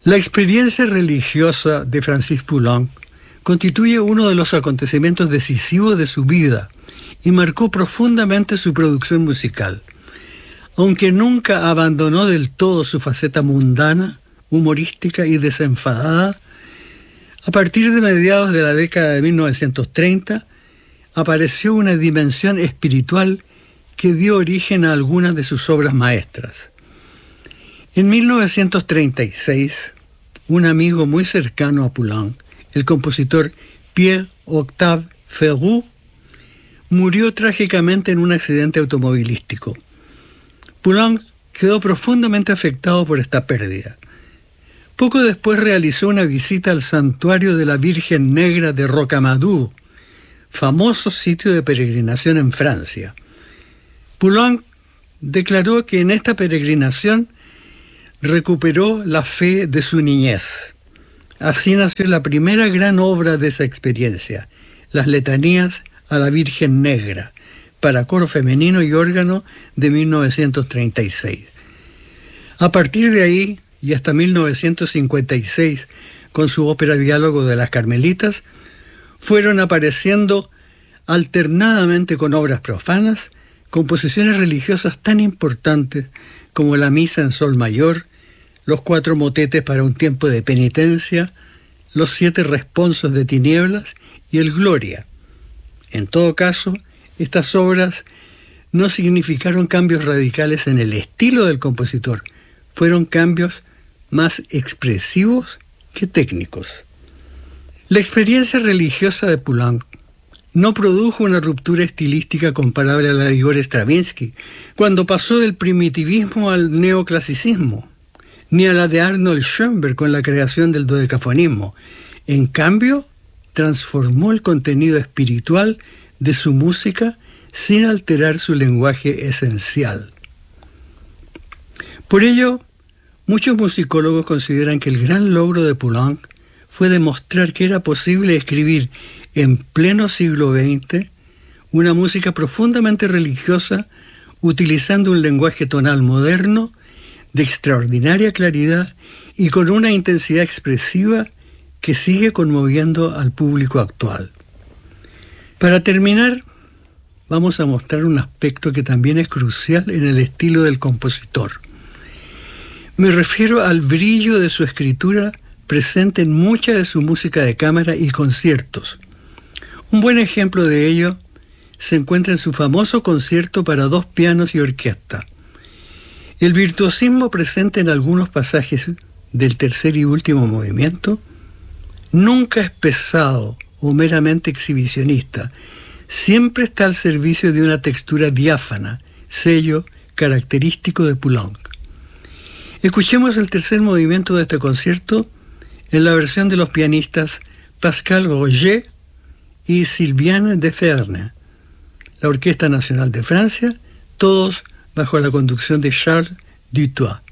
La experiencia religiosa de Francis Poulenc constituye uno de los acontecimientos decisivos de su vida y marcó profundamente su producción musical. Aunque nunca abandonó del todo su faceta mundana, humorística y desenfadada, a partir de mediados de la década de 1930 apareció una dimensión espiritual que dio origen a algunas de sus obras maestras. En 1936, un amigo muy cercano a Poulenc, el compositor Pierre-Octave Ferrou, murió trágicamente en un accidente automovilístico. Poulenc quedó profundamente afectado por esta pérdida. Poco después realizó una visita al santuario de la Virgen Negra de Rocamadour, famoso sitio de peregrinación en Francia. Poulenc declaró que en esta peregrinación recuperó la fe de su niñez. Así nació la primera gran obra de esa experiencia, las Letanías a la Virgen Negra, para coro femenino y órgano de 1936. A partir de ahí, y hasta 1956, con su ópera Diálogo de las Carmelitas, fueron apareciendo alternadamente con obras profanas, composiciones religiosas tan importantes como la Misa en Sol Mayor, los 4 motetes para un tiempo de penitencia, los 7 responsos de tinieblas y el Gloria. En todo caso, estas obras no significaron cambios radicales en el estilo del compositor, fueron cambios más expresivos que técnicos. La experiencia religiosa de Poulenc no produjo una ruptura estilística comparable a la de Igor Stravinsky, cuando pasó del primitivismo al neoclasicismo, ni a la de Arnold Schoenberg con la creación del dodecafonismo. En cambio, transformó el contenido espiritual de su música sin alterar su lenguaje esencial. Por ello, muchos musicólogos consideran que el gran logro de Poulenc fue demostrar que era posible escribir en pleno siglo XX una música profundamente religiosa utilizando un lenguaje tonal moderno de extraordinaria claridad y con una intensidad expresiva que sigue conmoviendo al público actual. Para terminar, vamos a mostrar un aspecto que también es crucial en el estilo del compositor. Me refiero al brillo de su escritura presente en mucha de su música de cámara y conciertos. Un buen ejemplo de ello se encuentra en su famoso concierto para 2 pianos y orquesta. El virtuosismo presente en algunos pasajes del tercer y último movimiento nunca es pesado o meramente exhibicionista, siempre está al servicio de una textura diáfana, sello característico de Poulenc. Escuchemos el tercer movimiento de este concierto en la versión de los pianistas Pascal Roger y Sylviane Deferne, la Orquesta Nacional de Francia, todos bajo la conducción de Charles Dutoit.